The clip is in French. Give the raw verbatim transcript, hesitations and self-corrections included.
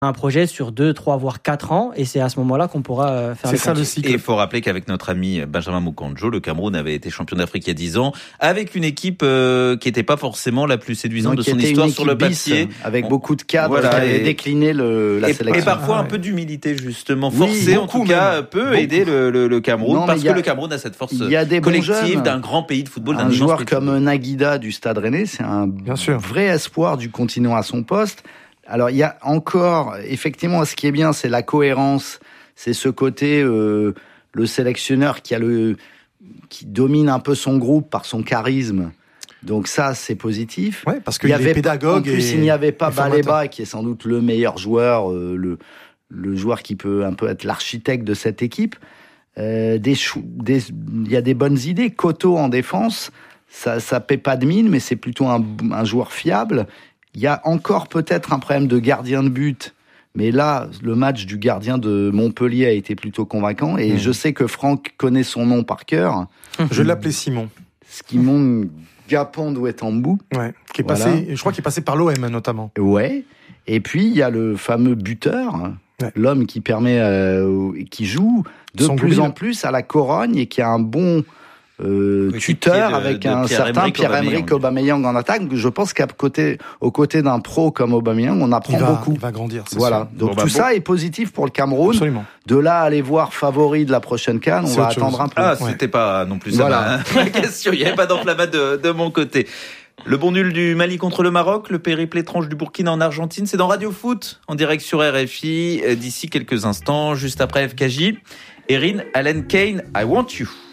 un projet sur deux, trois, voire quatre ans, et c'est à ce moment-là qu'on pourra euh, faire. C'est ça le cycle. Et il faut rappeler qu'avec notre ami Benjamin Moukandjo, le Cameroun avait été champion d'Afrique il y a dix ans, avec une équipe euh, qui n'était pas forcément la plus séduisante Donc, de son histoire sur le papier, bis, avec On, beaucoup de cadres, voilà, qui avaient décliné le, la et, sélection. Et parfois ah, ouais. un peu d'humilité justement, forcée oui, en tout cas, même. peut beaucoup. aider le, le, le Cameroun, non, parce a, que le Cameroun a cette force collective d'un grand pays de football. Un joueur comme Naguida du Stade Rennais, c'est un Bien sûr. vrai espoir du continent à son poste. Alors, il y a encore, effectivement, ce qui est bien, c'est la cohérence. C'est ce côté, euh, le sélectionneur qui a le, qui domine un peu son groupe par son charisme. Donc ça, c'est positif. Ouais, parce qu'il est pédagogue. En plus, et, il n'y avait pas Baleba, qui est sans doute le meilleur joueur, euh, le, le joueur qui peut un peu être l'architecte de cette équipe. Euh, des, des, il y a des bonnes idées. Koto en défense, ça, ça paie pas de mine, mais c'est plutôt un, un joueur fiable. Il y a encore peut-être un problème de gardien de but, mais là, le match du gardien de Montpellier a été plutôt convaincant, et mmh. je sais que Franck connaît son nom par cœur. Je l'appelais Simon. Skimon Gapondouetambou. Ouais, qui est passé, voilà. Je crois qu'il est passé par l'O M notamment. Ouais. Et puis, il y a le fameux buteur, ouais. l'homme qui permet, euh, qui joue de Son plus en plus à la Corogne et qui a un bon... Euh, oui, tuteur de, avec de un certain Pierre-Emerick Aubameyang en attaque. Je pense qu'à côté, aux côtés d'un pro comme Aubameyang, on apprend il va, beaucoup. Il va grandir. C'est voilà. sûr. Donc bon, bah, tout bon. ça est positif pour le Cameroun. Absolument. De là à aller voir favori de la prochaine CAN, on c'est va attendre chose. un peu. Ah, ouais. C'était pas non plus ça voilà. ma, ma question. Il n'y avait pas d'enflammade de, de mon côté. Le bon nul du Mali contre le Maroc, le périple étrange du Burkina en Argentine, c'est dans Radio Foot, en direct sur R F I, d'ici quelques instants, juste après F K J. Erin Allen Kane, I Want You.